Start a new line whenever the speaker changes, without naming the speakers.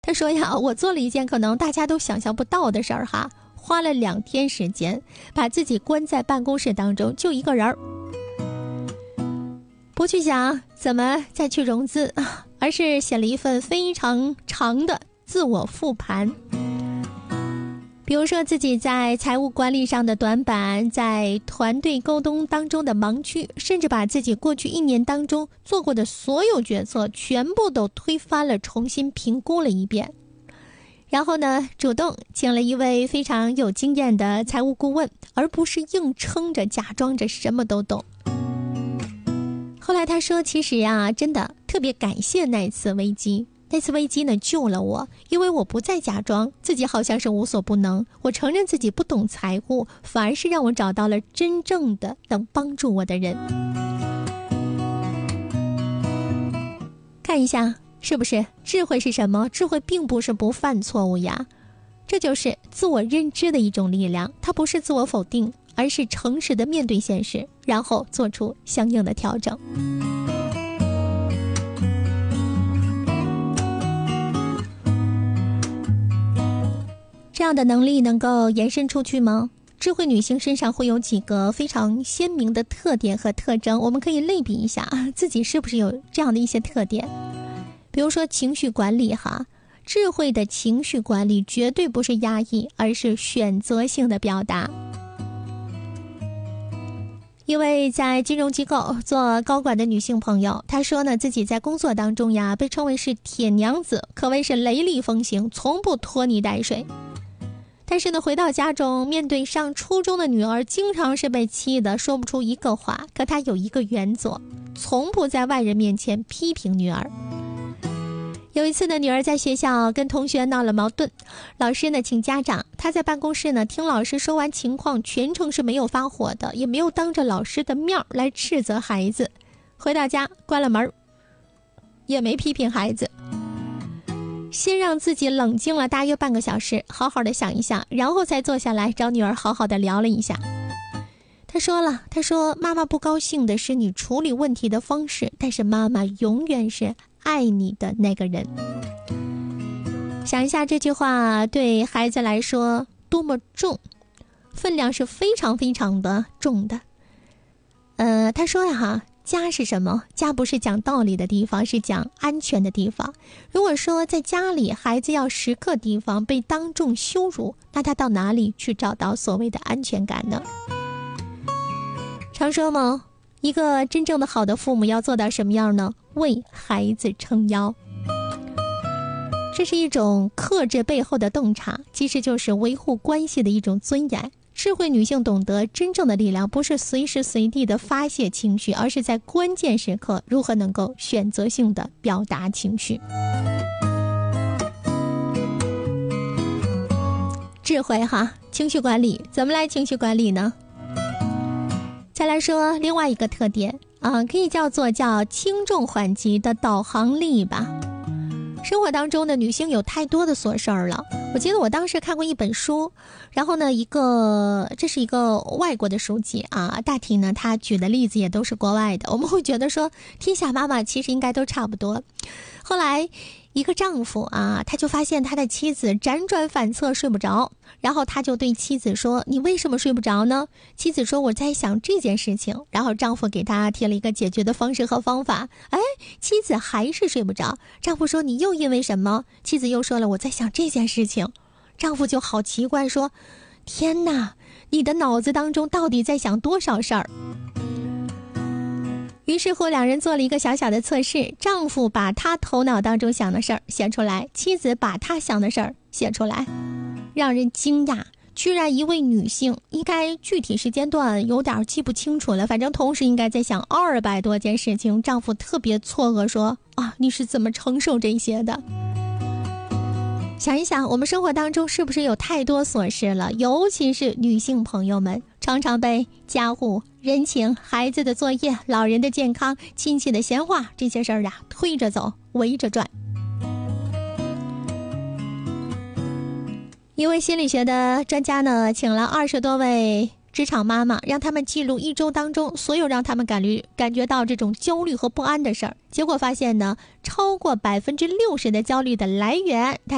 他说呀，我做了一件可能大家都想象不到的事儿哈，花了2天时间，把自己关在办公室当中，就一个人儿，不去想怎么再去融资，而是写了一份非常长的自我复盘。比如说自己在财务管理上的短板，在团队沟通当中的盲区，甚至把自己过去1年当中做过的所有决策全部都推翻了，重新评估了一遍。然后呢，主动请了一位非常有经验的财务顾问，而不是硬撑着假装着什么都懂。后来他说，其实啊，真的特别感谢那次危机。那次危机呢，救了我，因为我不再假装自己好像是无所不能，我承认自己不懂财务，反而是让我找到了真正的能帮助我的人。看一下是不是智慧是什么？智慧并不是不犯错误呀，这就是自我认知的一种力量，它不是自我否定，而是诚实的面对现实，然后做出相应的调整。这样的能力能够延伸出去吗？智慧女性身上会有几个非常鲜明的特点和特征，我们可以类比一下自己是不是有这样的一些特点。比如说情绪管理哈，智慧的情绪管理绝对不是压抑，而是选择性的表达。一位在金融机构做高管的女性朋友，她说呢，自己在工作当中呀，被称为是铁娘子，可谓是雷厉风行，从不拖泥带水。但是呢，回到家中，面对上初中的女儿，经常是被气得说不出一个话。可她有一个原则，从不在外人面前批评女儿。有一次呢，女儿在学校跟同学闹了矛盾，老师呢请家长，她在办公室呢听老师说完情况，全程是没有发火的，也没有当着老师的面来斥责孩子。回到家关了门，也没批评孩子。先让自己冷静了大约半个小时，好好的想一想，然后再坐下来找女儿好好的聊了一下。她说妈妈不高兴的是你处理问题的方式，但是妈妈永远是爱你的那个人。想一下这句话对孩子来说多么重，分量是非常非常的重的。她说呀家是什么？家不是讲道理的地方，是讲安全的地方。如果说在家里孩子要时刻提防被当众羞辱，那他到哪里去找到所谓的安全感呢？常说嘛，一个真正的好的父母要做到什么样呢？为孩子撑腰。这是一种克制背后的洞察，其实就是维护关系的一种尊严。智慧女性懂得真正的力量不是随时随地的发泄情绪，而是在关键时刻如何能够选择性的表达情绪。智慧哈，情绪管理怎么来情绪管理呢？再来说另外一个特点可以叫轻重缓急的导航力吧。生活当中的女性有太多的琐事儿了。我记得我当时看过一本书，然后呢，这是一个外国的书籍大体呢，他举的例子也都是国外的。我们会觉得说，天下妈妈其实应该都差不多。后来一个丈夫他就发现他的妻子辗转反侧睡不着，然后他就对妻子说，你为什么睡不着呢？妻子说，我在想这件事情。然后丈夫给他提了一个解决的方式和方法，妻子还是睡不着。丈夫说，你又因为什么？妻子又说了，我在想这件事情。丈夫就好奇怪说，天哪，你的脑子当中到底在想多少事儿？于是乎两人做了一个小小的测试，丈夫把他头脑当中想的事儿写出来，妻子把他想的事儿写出来。让人惊讶，居然一位女性应该具体时间段有点记不清楚了，反正同时应该在想200多件事情。丈夫特别错愕说，你是怎么承受这些的？想一想，我们生活当中是不是有太多琐事了？尤其是女性朋友们，常常被家务、人情、孩子的作业、老人的健康、亲戚的闲话这些事儿推着走，围着转。一位心理学的专家呢，请了20多位职场妈妈，让他们记录1周当中所有让他们感觉到这种焦虑和不安的事儿。结果发现呢，超过60%的焦虑的来源，